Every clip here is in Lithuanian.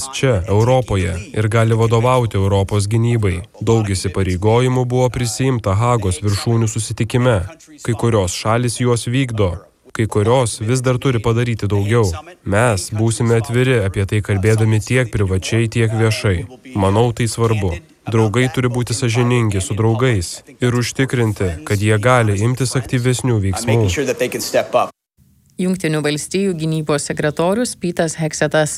čia, Europoje, ir gali vadovauti Europos gynybai. Daug įsipareigojimų buvo prisiimta Hagos viršūnių susitikime. Kai kurios šalys juos vykdo, kai kurios vis dar turi padaryti daugiau. Mes būsime atviri apie tai kalbėdami tiek privačiai, tiek viešai. Manau, tai svarbu. Draugai turi būti sąžiningi su draugais ir užtikrinti, kad jie gali imtis aktyvesnių veiksmų. Jungtinių valstijų gynybos sekretorius Petas Heksetas.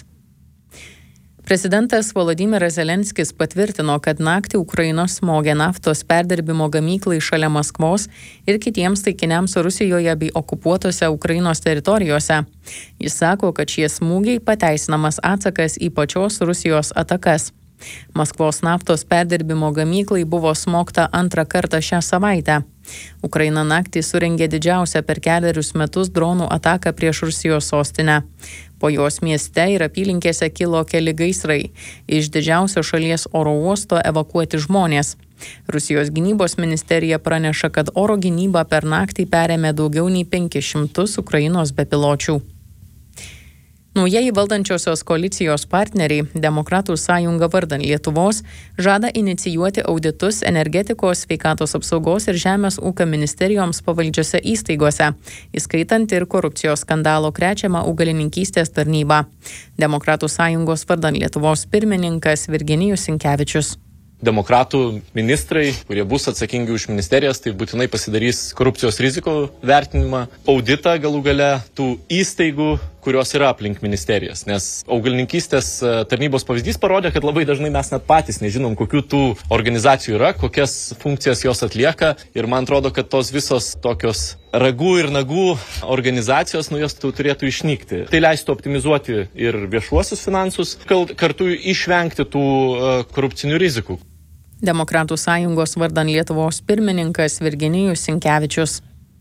Prezidentas Volodymyras Zelenskis patvirtino, kad naktį Ukrainos smogė naftos perdirbimo gamyklai šalia Maskvos ir kitiems taikiniams Rusijoje bei okupuotose Ukrainos teritorijose. Jis sako, kad šie smūgiai pateisinamas atsakas į pačios Rusijos atakas. Maskvos naftos perdirbimo gamyklai buvo smogta antrą kartą šią savaitę. Ukraina naktį surengė didžiausią per 4 metus dronų ataką prieš Rusijos sostinę. Po jos mieste ir apylinkėse kilo keli gaisrai. Iš didžiausio šalies oro uosto evakuoti žmonės. Rusijos gynybos ministerija praneša, kad oro gynyba per naktį perėmė daugiau nei 500 Ukrainos bepiločių. Naujieji valdančiosios koalicijos partneriai, Demokratų sąjunga vardan Lietuvos, žada inicijuoti auditus energetikos, sveikatos apsaugos ir žemės ūkio ministerijoms pavaldžiose įstaigose, įskaitant ir korupcijos skandalo krečiamą augalininkystės tarnybą. Demokratų sąjungos vardan Lietuvos pirmininkas Virginijus Sinkevičius. Demokratų ministrai, kurie bus atsakingi už ministerijas, tai būtinai pasidarys korupcijos rizikų vertinimą, auditą galų gale tų įstaigų, kurios yra aplink ministerijas. Nes augalininkystės tarnybos pavyzdys parodė, kad labai dažnai mes net patys nežinom, kokių tų organizacijų yra, kokias funkcijas jos atlieka. Ir man atrodo, kad tos visos tokios ragų ir nagų organizacijos, jos turėtų išnykti. Tai leistų optimizuoti ir viešuosius finansus, kartu išvengti tų korupcinių rizikų. Demokratų sąjungos vardan Lietuvos pirmininkas Virginijus Sinkevičius.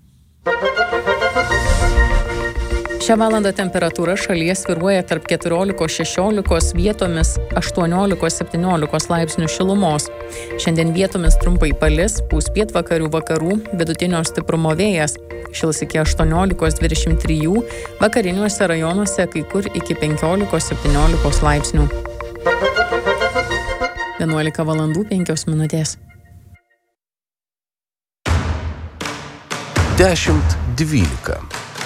Šią valandą temperatūra šalyje svyruoja tarp 14-16, vietomis 18-17 laipsnių šilumos. Šiandien vietomis trumpai palis, pūs pietvakarių vakarų, vidutinio stiprumo vėjas. Šils iki 18-23, vakariniuose rajonuose kai kur iki 15-17 laipsnių. 11 valandų 5 minutės. 10:12.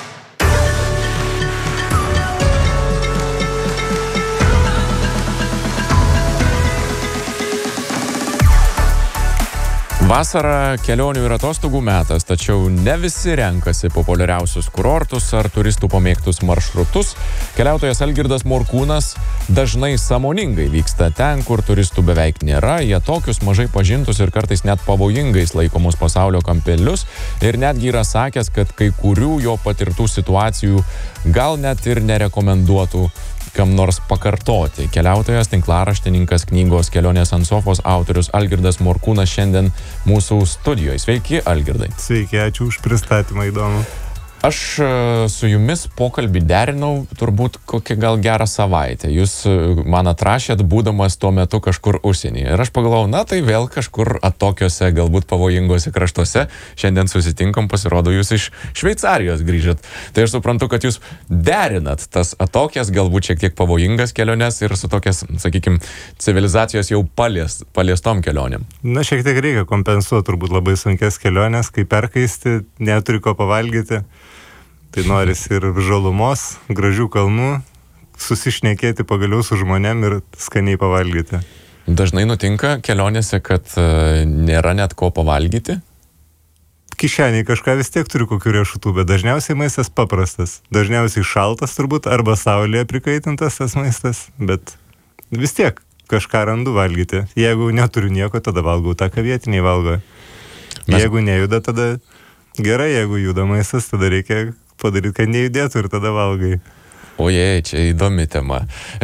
Vasara kelionių ir atostogų metas, tačiau ne visi renkasi populiariausius kurortus ar turistų pamėgtus maršrutus. Keliautojas Algirdas Morkūnas dažnai sąmoningai vyksta ten, kur turistų beveik nėra. Jie tokius mažai pažintus ir kartais net pavojingais laikomus pasaulio kampelius ir netgi yra sakęs, kad kai kurių jo patirtų situacijų gal net ir nerekomenduotų kam nors pakartoti. Keliautojas, tinklaraštininkas, knygos Kelionės ant sofos autorius Algirdas Morkūnas šiandien mūsų studijoje. Sveiki, Algirdai. Sveiki, ačiū už pristatymą, įdomu. Aš su jumis pokalbį derinau turbūt kokią gal gerą savaitę. Jūs man atrašėt, būdamas tuo metu kažkur užsienyje. Ir aš pagalvojau, na tai vėl kažkur atokiose, galbūt pavojingose kraštuose. Šiandien susitinkam, pasirodo, jūs iš Šveicarijos grįžat. Tai aš suprantu, kad jūs derinat tas atokias, galbūt šiek tiek pavojingas keliones ir su tokias, sakykime, civilizacijos jau paliestom kelionėm. Na, šiek tiek reikia kompensuoti turbūt labai sunkias keliones, kai perkaisti, neturi ko pavalgyti. Tai norisi ir žalumos, gražių kalnų, susišnekėti pagaliau su žmonėm ir skaniai pavalgyti. Dažnai nutinka kelionėse, kad nėra net ko pavalgyti? Kišeniai kažką vis tiek turi kokių riešutų, bet dažniausiai maistas paprastas. Dažniausiai šaltas turbūt, arba saulėje prikaitintas tas maistas, bet vis tiek kažką randu valgyti. Jeigu neturiu nieko, tada valgau tą, ką vietiniai valgo. Jeigu nejuda, tada gerai, jeigu juda maistas, tada reikia padaryti, kad nejudėtų ir tada valgai. Ojei, čia įdomi tema.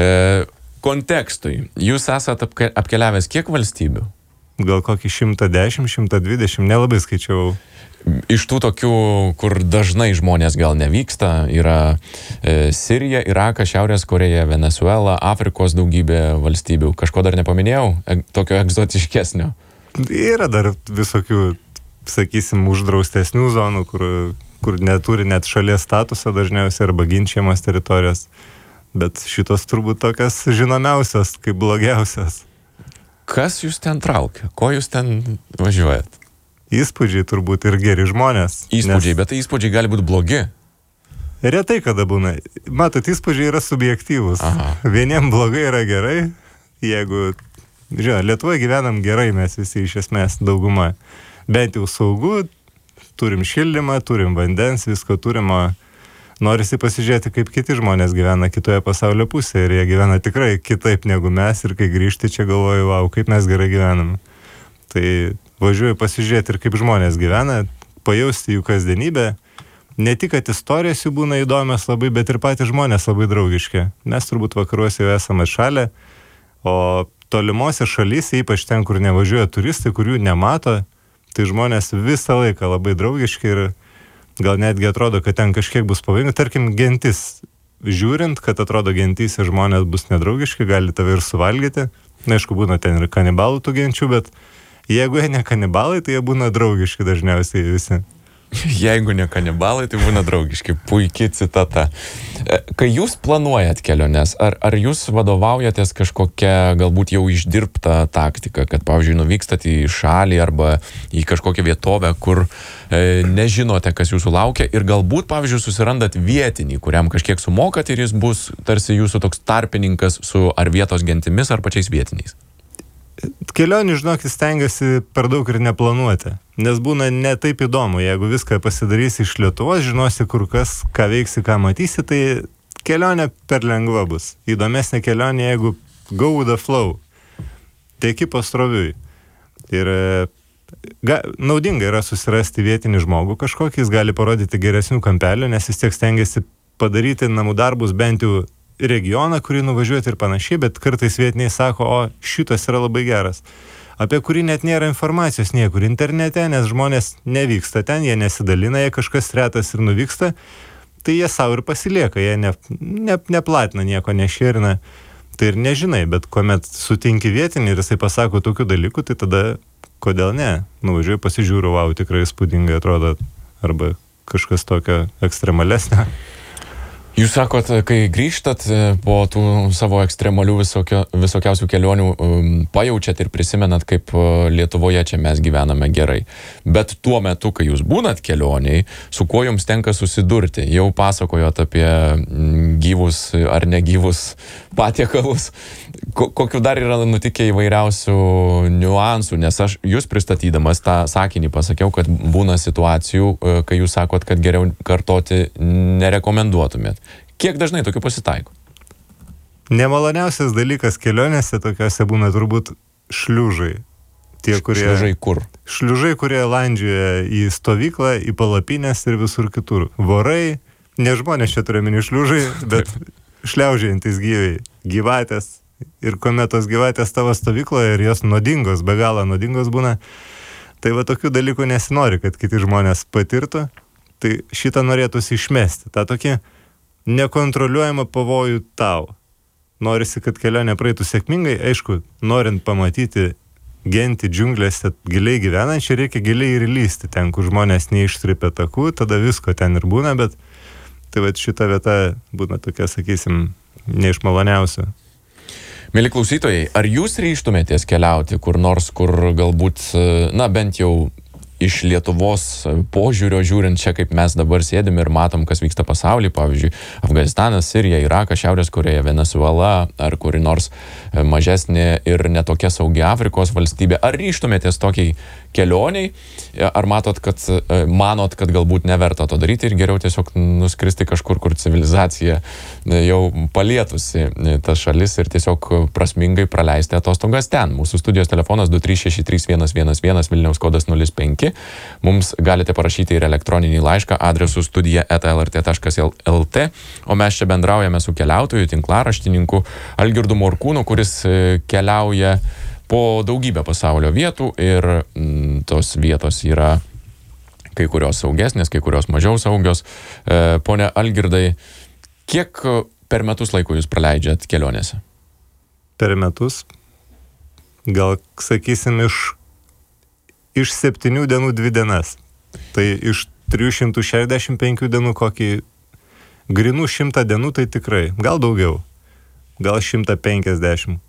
Kontekstui. Jūs esate apkeliavęs kiek valstybių? Gal kokį 110, 120, nelabai skaičiavau. Iš tų tokių, kur dažnai žmonės gal nevyksta, yra Sirija, Irakas, Šiaurės Koreja, Venezuela, Afrikos daugybė valstybių. Kažko dar nepaminėjau? Tokio egzotiškesnio. Yra dar visokių, sakysim, uždraustesnių zonų, kur neturi net šalies statusą dažniausiai arba ginčiamas teritorijos. Bet šitos turbūt tokios žinomiausios, kaip blogiausios. Kas jūs ten traukia? Ko jūs ten važiuojat? Įspūdžiai turbūt ir geri žmonės. Įspūdžiai, bet tai įspūdžiai gali būti blogi. Retai kada būna. Matot, įspūdžiai yra subjektyvūs. Aha. Vieniem blogai yra gerai, jeigu, žiūrėjau, Lietuvoje gyvenam gerai mes visi iš esmės dauguma. Bent jau saugu, turim šildymą, turim vandens, visko turimo. Norisi pasižiūrėti, kaip kiti žmonės gyvena kitoje pasaulio pusėje ir jie gyvena tikrai kitaip negu mes ir kai grįžti čia galvoju, wow, kaip mes gerai gyvenam. Tai važiuoju pasižiūrėti ir kaip žmonės gyvena, pajausti jų kasdienybę. Ne tik, kad istorijos jų būna įdomios labai, bet ir patys žmonės labai draugiški. Mes turbūt vakaruose jau esame atšalę, o tolimuose šalyse, ypač ten, kur nevažiuoja turistai, kur jų nemato, tai žmonės visą laiką labai draugiški ir gal netgi atrodo, kad ten kažkiek bus pavojinga. Tarkim, gentis. Žiūrint, kad atrodo gentyse žmonės bus nedraugiški, gali tave ir suvalgyti. Na, aišku, būna ten ir kanibalų tų genčių, bet jeigu jie ne kanibalai, tai jie būna draugiški dažniausiai visi. Jeigu ne kanibalai, tai būna draugiški. Puikiai citata. Kai jūs planuojat keliones, ar jūs vadovaujatės kažkokią galbūt jau išdirbtą taktiką, kad, pavyzdžiui, nuvykstat į šalį arba į kažkokią vietovę, kur nežinote, kas jūsų laukia ir galbūt, pavyzdžiui, susirandat vietinį, kuriam kažkiek sumokat ir jis bus tarsi jūsų toks tarpininkas su ar vietos gentimis, ar pačiais vietiniais? Kelionį, žinokit, stengiasi per daug ir neplanuoti, nes būna ne taip įdomu. Jeigu viską pasidarysi iš Lietuvos, žinosi kur kas, ką veiksi, ką matysi, tai kelionė per lengva bus. Įdomesnė kelionė, jeigu go with the flow, teki pasroviui. Ir naudinga yra susirasti vietinį žmogų kažkokį, jis gali parodyti geresnių kampelių, nes vis tiek stengiasi padaryti namų darbus bent jau regioną, kurį nuvažiuoti ir panašiai, bet kartais vietiniai sako, o šitas yra labai geras, apie kurį net nėra informacijos niekur internete, nes žmonės nevyksta ten, jie nesidalina, jie kažkas retas ir nuvyksta, tai jie savo ir pasilieka, jie neplatina nieko, nešėrina, tai ir nežinai, bet kuomet sutinki vietinį ir jisai pasako tokių dalykų, tai tada kodėl ne? Nuvažiuoju, pasižiūriu, wow, tikrai įspūdingai atrodo, arba kažkas tokio ekstremalesnio. Jūs sakot, kai grįžtat po tų savo ekstremalių visokiausių kelionių, pajaučiat ir prisimenat, kaip Lietuvoje čia mes gyvename gerai. Bet tuo metu, kai jūs būnat kelioniai, su kuo jums tenka susidurti? Jau pasakojot apie gyvus ar negyvus patiekalus. Kokiu dar yra nutikę įvairiausių niuansų? Nes aš jūs pristatydamas tą sakinį pasakiau, kad būna situacijų, kai jūs sakot, kad geriau kartoti nerekomenduotumėt. Kiek dažnai tokių pasitaiko? Nemaloniausias dalykas kelionėse tokiuose būna turbūt šliužai. Šliužai kur? Šliužai, kurie landžioja į stovyklą, į palapines ir visur kitur. Vorai, ne žmonės čia turėmini šliužai, bet šliaužiantis gyviai, gyvatės. Ir kuomet tos gyvatės tavo stovykloje ir jos nuodingos, be galo nuodingos būna, tai va tokių dalykų nesinori, kad kiti žmonės patirtų. Tai šitą norėtųsi išmesti. Ta tokia nekontroliuojama pavojų tau. Norisi, kad kelionė praeitų sėkmingai. Aišku, norint pamatyti gentį džiunglėse giliai gyvenančią, reikia giliai ir įlysti ten, kur žmonės neištripia takų, tada visko ten ir būna, bet tai va šita vieta būna tokia, sakysim, neišmaloniausia. Mieli klausytojai, ar jūs ryžtumėtės keliauti kur nors, kur galbūt, na bent jau iš Lietuvos požiūrio žiūrint čia, kaip mes dabar sėdim ir matom, kas vyksta pasaulyje, pavyzdžiui, Afganistanas, Sirija, Irakas, Šiaurės Korėja, Venezuela, ar kuri nors mažesnė ir netokia saugi Afrikos valstybė. Ar ryžtumėtės tokiai kelioniai, ar manot, kad galbūt neverta to daryti ir geriau tiesiog nuskristi kažkur, kur civilizacija jau palietusi tas šalis ir tiesiog prasmingai praleisti atostogas ten. Mūsų studijos telefonas 2363111, Vilniaus kodas 05. Mums galite parašyti ir elektroninį laišką adresu studija@lrt.lt, o mes čia bendraujame su keliautoju, tinklaraštininku Algirdu Morkūnu, kuris keliauja po daugybę pasaulio vietų ir tos vietos yra kai kurios saugesnės, kai kurios mažiau saugios. Pone Algirdai, kiek per metus laiko jūs praleidžiat kelionėse? Per metus? Gal, sakysim, iš 7 dienų 2 dienas. Tai iš 365 dienų kokį grinų 100 dienų, tai tikrai, gal daugiau. gal 150.